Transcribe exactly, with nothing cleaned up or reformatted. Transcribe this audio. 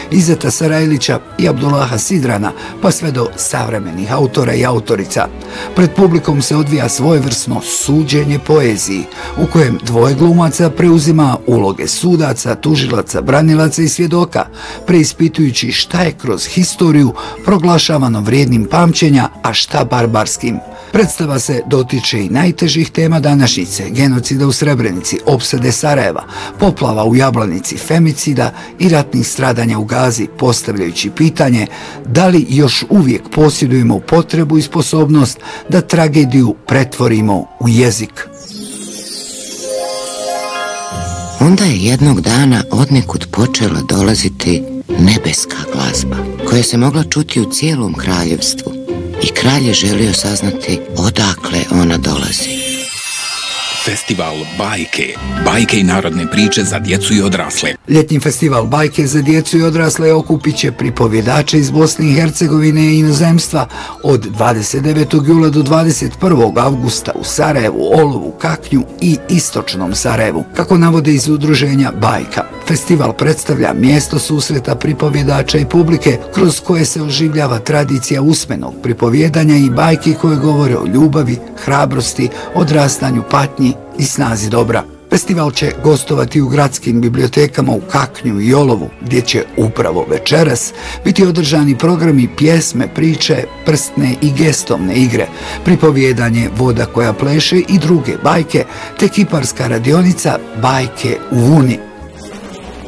Izeta Sarajlića i Abdullaha Sidrana, pa sve do savremenih autora i autorica. Pred publikom se odvija svojevrsno suđenje poeziji, u kojem dvoje glumaca preuzima uloge sudaca, tužilaca, branilaca i svjedoka, preispitujući šta je kroz historiju proglašavano vrijednim pamćenja, a šta barbarskim. Predstava se dotiče i najtežih tema današnjice, genocida u Srebrenici, opsade Sarajeva, poplava u Jablanici, femicida i ratnih stradanja u Gazi, postavljajući pitanje da li još uvijek posjedujemo potrebu i sposobnost da tragediju pretvorimo u jezik. Onda je jednog dana odnekud počela dolaziti nebeska glazba, koja se mogla čuti u cijelom kraljevstvu. I kralj je želio saznati odakle ona dolazi. Festival bajke. Bajke i narodne priče za djecu i odrasle. Ljetni festival bajke za djecu i odrasle okupit će pripovjedače iz Bosne i Hercegovine i inozemstva od dvadeset devetog jula do dvadeset prvog avgusta u Sarajevu, Olovu, Kaknju i istočnom Sarajevu, kako navode iz udruženja Bajka. Festival predstavlja mjesto susreta pripovjedača i publike kroz koje se oživljava tradicija usmenog pripovjedanja i bajki koje govore o ljubavi, hrabrosti, odrastanju, patnji i snazi dobra. Festival će gostovati u gradskim bibliotekama u Kaknju i Olovu, gdje će upravo večeras biti održani programi pjesme, priče, prstne i gestovne igre, pripovjedanje Voda koja pleše i druge bajke, te kiparska radionica Bajke u Vuni.